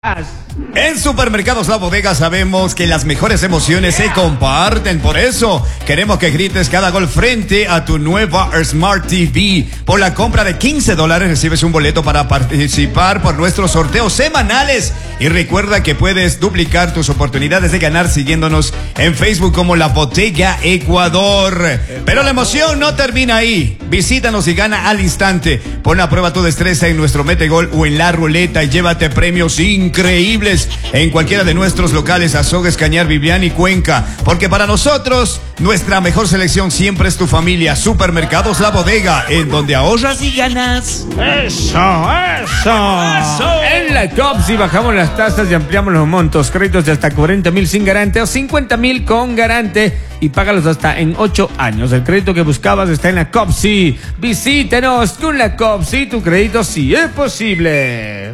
En Supermercados La Bodega sabemos que las mejores emociones se comparten. Por eso queremos que grites cada gol frente a tu nueva Smart TV. Por la compra de $15 recibes un boleto para participar por nuestros sorteos semanales. Y recuerda que puedes duplicar tus oportunidades de ganar siguiéndonos en Facebook como La Bodega Ecuador. Pero la emoción no termina ahí. Visítanos y gana al instante. Pon a prueba tu destreza en nuestro Metegol o en la ruleta y llévate premios increíbles en cualquiera de nuestros locales Azogues, Cañar, Viviani y Cuenca, porque para nosotros nuestra mejor selección siempre es tu familia. Supermercados La Bodega, en donde ahorras y ganas. Eso. En la COPSI bajamos las tasas y ampliamos los montos. Créditos de hasta 40,000 sin garante o 50,000 con garante y págalos hasta en 8 años. El crédito que buscabas está en la COPSI. Visítenos con la COPSI, tu crédito sí es posible.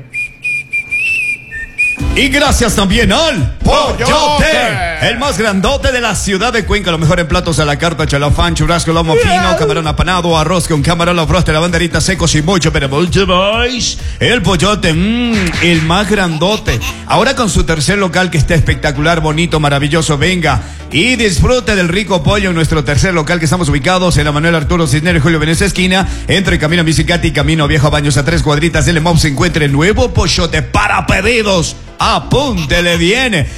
Y gracias también al Pollote, el más grandote de la ciudad de Cuenca. Lo mejor en platos a la carta, chalafán, churrasco, lomo fino, camarón apanado, arroz con camarón, froste, la banderita secos y mucho, pero mucho más. El Pollote, el más grandote. Ahora con su tercer local que está espectacular, bonito, maravilloso. Venga y disfrute del rico pollo en nuestro tercer local que estamos ubicados en la Manuel Arturo Cisneros, Julio Venecia esquina, entre Camino Bicicati y Camino Viejo Baños, a 3 cuadritas del MOB se encuentra el nuevo Pollote para pedidos. Apúntele bien,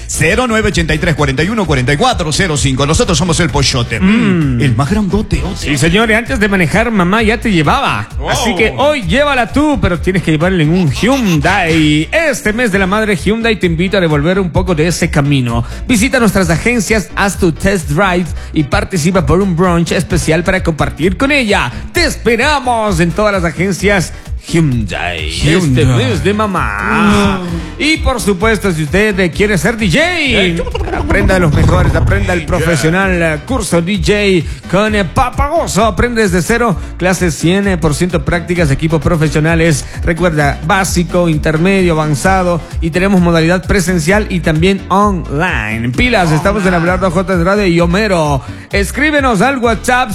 0983-414405. Nosotros somos el Pollote, el más grandote. Sí, señores, antes de manejar, mamá ya te llevaba. Así que hoy llévala tú, pero tienes que llevarle en un Hyundai. Este mes de la madre, Hyundai te invita a devolver un poco de ese camino. Visita nuestras agencias, haz tu test drive y participa por un brunch especial para compartir con ella. Te esperamos en todas las agencias Hyundai. Este mes de mamá. Y por supuesto, si usted quiere ser DJ, aprenda de los mejores, aprenda el profesional curso DJ con Papagoso. Aprende desde cero, clases 100% prácticas, equipos profesionales. Recuerda, básico, intermedio, avanzado. Y tenemos modalidad presencial y también online. Pilas, estamos en Abelardo J. Andrade y Homero. Escríbenos al WhatsApp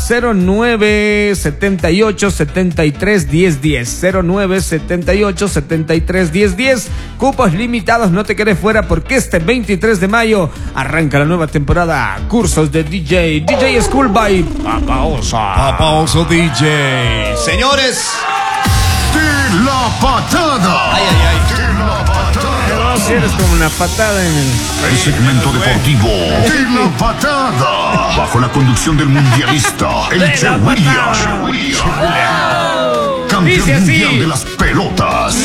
0978-73-1010. 0978-73-1010. Cupos limitados, no te quedes fuera porque este 23 de mayo arranca la nueva temporada. Cursos de DJ School by Papaoso DJ. Señores, de la patada. Ay. De la patada. Eres como una patada en El segmento deportivo de la patada. Bajo la conducción del mundialista, el Che Williams. Campeón mundial de las pelotas.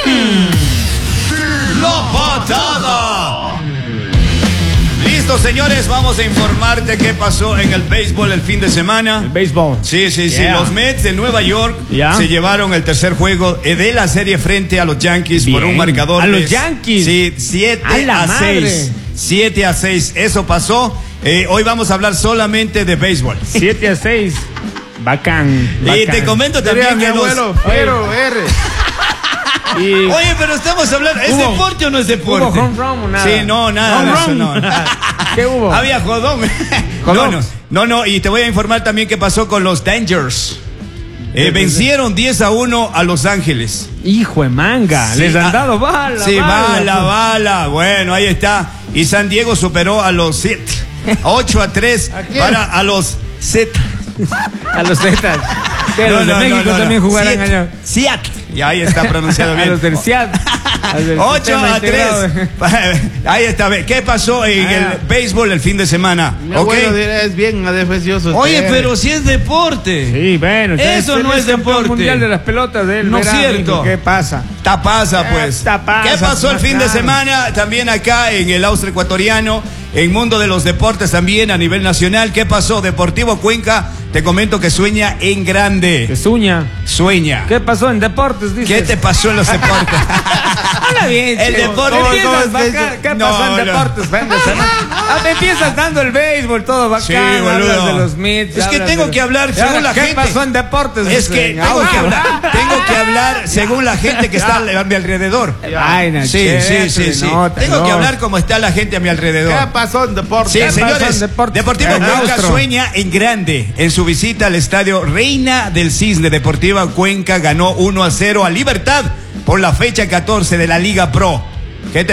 la patada. Listo, señores, vamos a informarte qué pasó en el béisbol el fin de semana. el béisbol. Sí. Yeah. Los Mets de Nueva York se llevaron el tercer juego de la serie frente a los Yankees. Bien. Por un marcador a los Yankees. Sí, 7-6. 7-6. Eso pasó. Hoy vamos a hablar solamente de béisbol. 7-6. Bacán. Y te comento también que Oye, pero estamos hablando, ¿es deporte o no es deporte? ¿Hubo home run o nada? Sí, no, nada de eso, no. ¿Qué hubo? Había jodón. No, y te voy a informar también qué pasó con los Dangers. Vencieron 10-1 a Los Ángeles. Hijo de manga, les han dado bala. Sí, bala. Bueno, ahí está. Y San Diego superó a los 8-3 para a los Z. A los Zetas. Los de México también jugarán allá. Seattle. Y ahí está pronunciado bien. A los del Seattle. 8-3. Ahí está. ¿Qué pasó en el béisbol el fin de semana? Bueno, es bien adefesioso. Oye, pero si es deporte. Sí, bueno. Eso no es deporte. Mundial de las pelotas del no verano, cierto. ¿Qué pasa? Pasa, pues. ¿Qué pasó el fin de semana? También acá en el Austro Ecuatoriano, en Mundo de los Deportes también a nivel nacional. ¿Qué pasó? Deportivo Cuenca, te comento que sueña en grande. Que sueña. ¿Qué pasó en deportes, dices? ¿Qué te pasó en los deportes? Habla bien, el deporte. ¿Qué pasó en deportes? Me empiezas dando el béisbol, todo bacán. Sí, boludo. Hablas de los Mets. Es que tengo que hablar según la gente. ¿Qué pasó en deportes? Es que tengo que hablar según la gente que está a mi alrededor. Sí. Tengo que hablar como está la gente a mi alrededor. ¿Qué pasó en deportes? Sí, señores. Deportivo Cuenca sueña en grande. En su visita al estadio Reina del Cisne, Deportiva Cuenca ganó 1-0 a Libertad por la fecha 14 de la Liga Pro. ¿Qué te